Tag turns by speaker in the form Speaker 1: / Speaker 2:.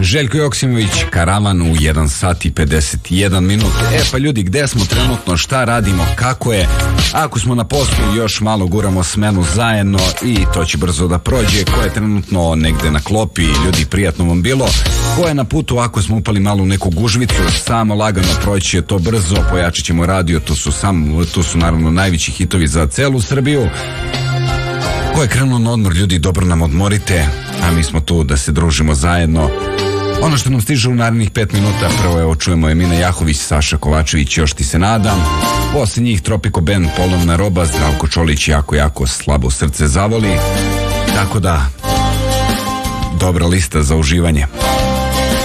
Speaker 1: Željko Joksimović, Karavan u 1 sat i 51 minut. Pa ljudi, gde smo trenutno, šta radimo, kako je? Ako smo na poslu, još malo guramo smenu zajedno i to će brzo da prođe. Ko je trenutno negde na klopi, ljudi, prijatno vam bilo. Ko je na putu, ako smo upali malo u neku gužvicu, samo lagano proći je to brzo, pojačat ćemo radio, tu su naravno najveći hitovi za celu Srbiju. Ko je krenuo na odmor, ljudi, dobro nam odmorite, a mi smo tu da se družimo zajedno. Ono što nam stiže u narednih 5 minuta, prvo evo čujemo Emina Jahović, Saša Kovačević, Još ti se nadam. Posle njih Tropico Band, Polovna roba, Zdravko Čolić, jako slabo srce zavoli. Tako da, dobra lista za uživanje.